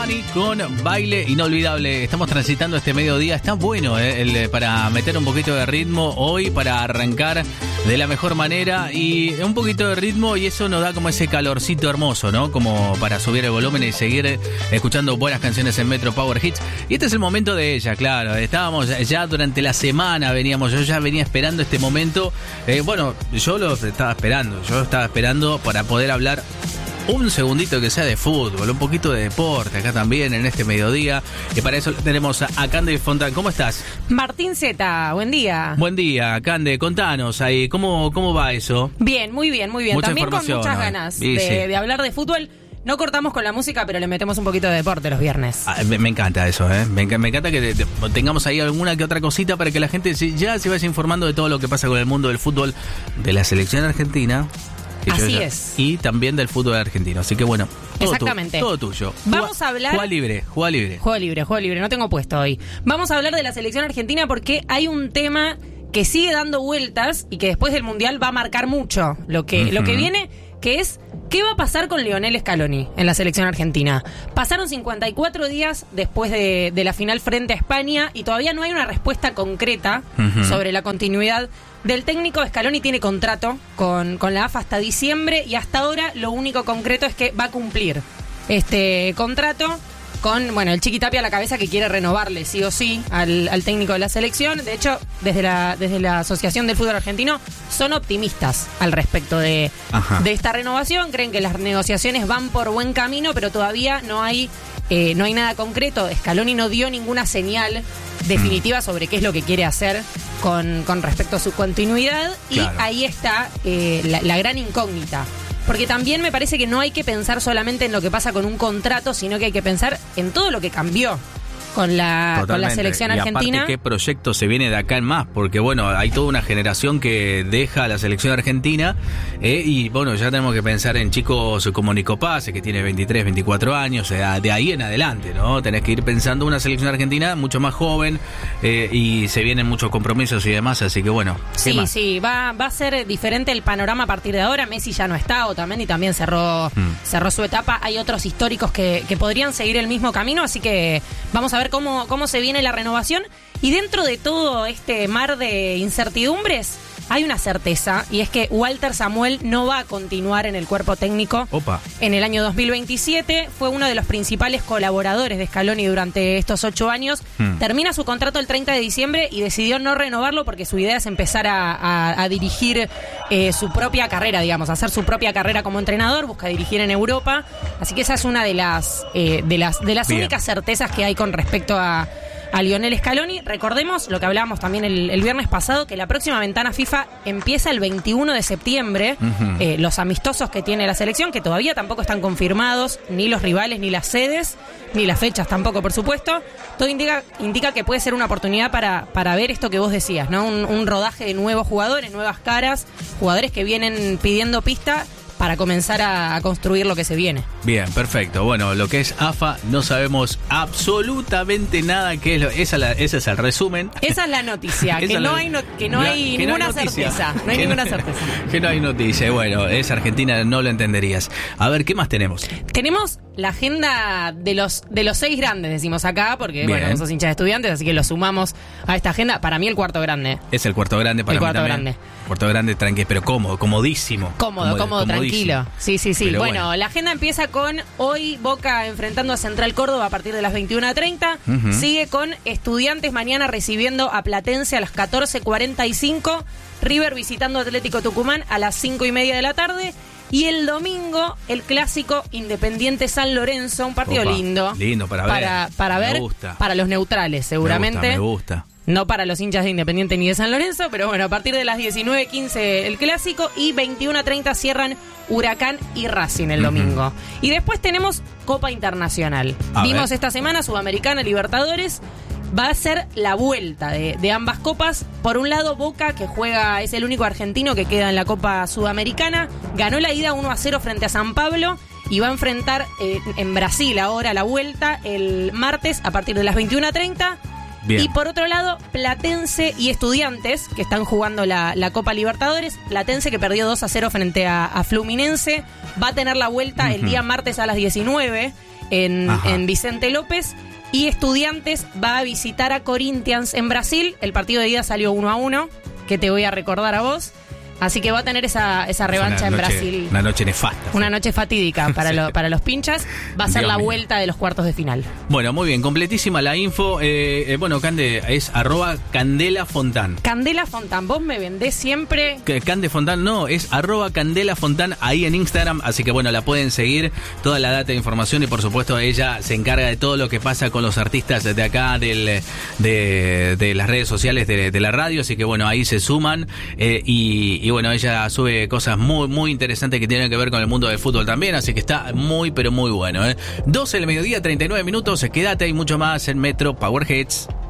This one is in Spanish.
Bunny con Baile Inolvidable. Estamos transitando este mediodía. Está bueno para meter un poquito de ritmo hoy, para arrancar de la mejor manera y un poquito de ritmo, y eso nos da como ese calorcito hermoso, ¿no? Como para subir el volumen y seguir escuchando buenas canciones en Metro Power Hits. Y este es el momento de ella, claro. Estábamos ya durante la semana, yo ya venía esperando este momento. Bueno, yo estaba esperando para poder hablar un segundito que sea de fútbol, un poquito de deporte acá también en este mediodía. Y para eso tenemos a Cande Fontán. ¿Cómo estás? Martín Z, buen día. Buen día, Cande, contanos ahí, ¿cómo va eso? Bien, muy bien. Mucha También con información, muchas ¿no? ganas Sí. de hablar de fútbol. No cortamos con la música, pero le metemos un poquito de deporte los viernes. Me encanta eso, ¿eh? Me encanta que tengamos ahí alguna que otra cosita para que la gente ya se vaya informando de todo lo que pasa con el mundo del fútbol, de la selección argentina. Así es. Y también del fútbol argentino. Así que bueno, exactamente. Todo tuyo. Vamos a hablar... Juega libre. Juego libre, no tengo puesto hoy. Vamos a hablar de la selección argentina porque hay un tema que sigue dando vueltas y que después del Mundial va a marcar mucho lo que viene, que es... ¿Qué va a pasar con Lionel Scaloni en la selección argentina? Pasaron 54 días después de la final frente a España y todavía no hay una respuesta concreta sobre la continuidad del técnico. Scaloni tiene contrato con la AFA hasta diciembre y hasta ahora lo único concreto es que va a cumplir este contrato con, el Chiqui Tapia a la cabeza, que quiere renovarle sí o sí al técnico de la selección. De hecho, desde la Asociación del Fútbol Argentino son optimistas al respecto de esta renovación. Creen que las negociaciones van por buen camino, pero todavía no hay nada concreto. Scaloni no dio ninguna señal definitiva sobre qué es lo que quiere hacer con respecto a su continuidad. Claro. Y ahí está la gran incógnita. Porque también me parece que no hay que pensar solamente en lo que pasa con un contrato, sino que hay que pensar en todo lo que cambió con la selección argentina. Y aparte, ¿qué proyecto se viene de acá en más? Porque hay toda una generación que deja la selección argentina y ya tenemos que pensar en chicos como Nico Paz, que tiene 23, 24 años, de ahí en adelante, ¿no? Tenés que ir pensando una selección argentina mucho más joven y se vienen muchos compromisos y demás, así que Sí, va a ser diferente el panorama a partir de ahora. Messi ya no está, Otamendi también cerró su etapa. Hay otros históricos que podrían seguir el mismo camino, así que vamos a ver cómo se viene la renovación. Y dentro de todo este mar de incertidumbres hay una certeza, y es que Walter Samuel no va a continuar en el cuerpo técnico en el año 2027. Fue uno de los principales colaboradores de Scaloni durante estos 8 años. Termina su contrato el 30 de diciembre y decidió no renovarlo porque su idea es empezar a dirigir su propia carrera, hacer su propia carrera como entrenador. Busca dirigir en Europa. Así que esa es una de las únicas certezas que hay con respecto a Lionel Scaloni. Recordemos lo que hablábamos también el viernes pasado, que la próxima ventana FIFA empieza el 21 de septiembre. Los amistosos que tiene la selección, que todavía tampoco están confirmados, ni los rivales, ni las sedes, ni las fechas tampoco, por supuesto. Todo indica que puede ser una oportunidad para ver esto que vos decías, ¿no? Un rodaje de nuevos jugadores, nuevas caras, jugadores que vienen pidiendo pista para comenzar a construir lo que se viene. Bien, perfecto. Bueno, lo que es AFA no sabemos absolutamente nada qué es ese es el resumen. Esa es la noticia, que no hay ninguna certeza. No hay ninguna certeza. Que no hay noticia. Bueno, es Argentina, no lo entenderías. A ver, ¿qué más tenemos? Tenemos la agenda de los 6 grandes, decimos acá, porque vos sos hincha de Estudiantes, así que lo sumamos a esta agenda. Para mí el cuarto grande. Es el cuarto grande para mí también. Grande. Cuarto grande, tranquilo, pero cómodo, comodísimo. Cómodo, tranquilo. Sí. Bueno, la agenda empieza con hoy Boca enfrentando a Central Córdoba a partir de las 21:30. Sigue con Estudiantes mañana recibiendo a Platense a las 14:45. River visitando a Atlético Tucumán a las 5:30 de la tarde. Y el domingo, el clásico Independiente San Lorenzo, un partido lindo. Lindo para ver. Me gusta. Para los neutrales, seguramente. Me gusta. No para los hinchas de Independiente ni de San Lorenzo, pero bueno, a partir de las 19:15 el clásico y 21:30 cierran Huracán y Racing el domingo. Y después tenemos Copa Internacional. Vimos esta semana Sudamericana, Libertadores. Va a ser la vuelta de ambas copas. Por un lado, Boca, que es el único argentino que queda en la Copa Sudamericana. Ganó la ida 1-0 frente a San Pablo y va a enfrentar en Brasil ahora la vuelta el martes a partir de las 21:30. Bien. Y por otro lado, Platense y Estudiantes, que están jugando la Copa Libertadores. Platense, que perdió 2-0 frente a Fluminense, va a tener la vuelta el día martes a las 19. en Vicente López. Y Estudiantes va a visitar a Corinthians en Brasil. El partido de ida salió 1-1, que te voy a recordar a vos. Así que va a tener esa revancha en Brasil. Una noche nefasta. Una noche fatídica para los pinchas. Va a ser la vuelta de los cuartos de final. Bueno, muy bien, completísima la info. Bueno, Cande, es @CandelaFontán. Candela Fontán, vos me vendés siempre. Cande Fontán no, es @CandelaFontán ahí en Instagram. Así que bueno, la pueden seguir. Toda la data de información y por supuesto ella se encarga de todo lo que pasa con los artistas de acá, de las redes sociales de la radio. Así que bueno, ahí se suman y bueno, ella sube cosas muy, muy interesantes que tienen que ver con el mundo del fútbol también, así que está muy, pero muy bueno. 12 del mediodía, 39 minutos, quédate, hay mucho más en Metro Power Hits.